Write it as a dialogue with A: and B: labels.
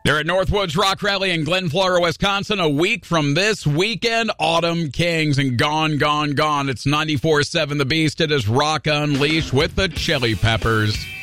A: They're at Northwoods Rock Rally in Glen Flora, Wisconsin. A week from this weekend, Autumn Kings and Gone, Gone, Gone. It's 94.7 The Beast. It is Rock Unleashed with the Chili Peppers.